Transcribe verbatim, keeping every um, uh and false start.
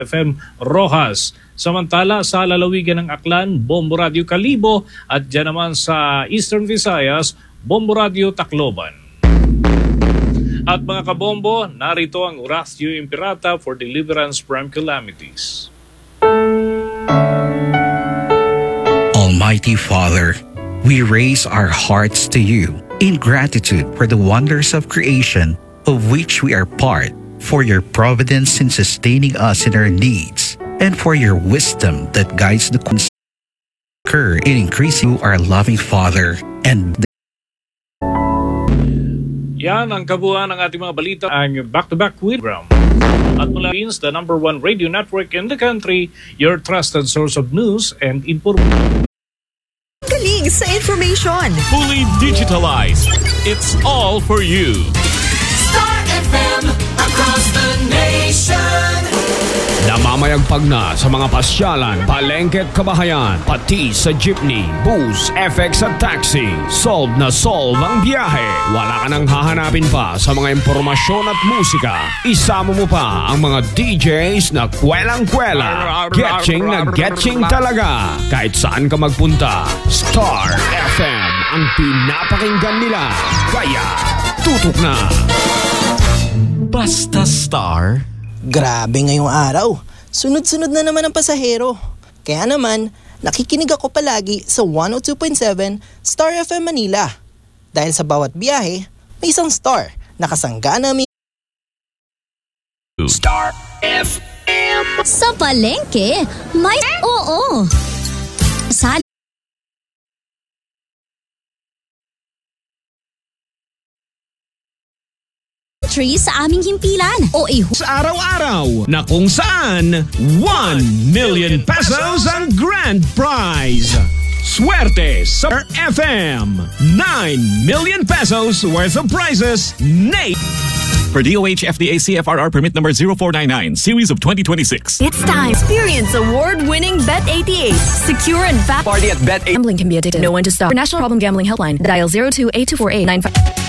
F M Rojas. Samantala sa lalawigan ng Aklan, Bombo Radio Kalibo at dyan naman sa Eastern Visayas, Bombo Radio Tacloban. At mga kabombo, narito ang Oratio Impirata for deliverance from calamities. Almighty Father, we raise our hearts to you in gratitude for the wonders of creation of which we are part, for your providence in sustaining us in our needs, and for your wisdom that guides the concur in increasing our loving Father. And yan ang kabuuan ng ating mga balita, ang back-to-back with Gram. At mula means the number one radio network in the country, your trusted source of news and information. Galing sa information. Fully digitalized. It's all for you. Star F M across the nation. Namamayagpag na sa mga pasyalan, palengke at kabahayan, pati sa jeepney, bus, F X at taxi. Solve na solve ang biyahe. Wala ka nang hahanapin pa sa mga impormasyon at musika. Isama mo pa ang mga D Js na kwelang-kwela. Getching na getching talaga. Kahit saan ka magpunta, Star F M ang pinapakinggan nila. Kaya, tutok na. Basta Star. Grabe ngayong araw. Sunod-sunod na naman ang pasahero. Kaya naman, nakikinig ako palagi sa one oh two point seven Star F M Manila. Dahil sa bawat biyahe, may isang star na kasangga namin. Star F M. Sa palengke, may oo. Sa sa aming himpilan o iho sa araw-araw na kung saan one million pesos ang grand prize. Swerte sa F M. nine million pesos worth of prizes. Nate. For D O H F D A C F R R permit number zero four nine nine, series of twenty twenty-six. It's time. Experience award-winning Bet eighty-eight. Secure and fast. Party at Bet eighty-eight. Gambling can be addictive. Know when to stop. For National Problem Gambling Helpline, dial zero two eight two four eight nine five.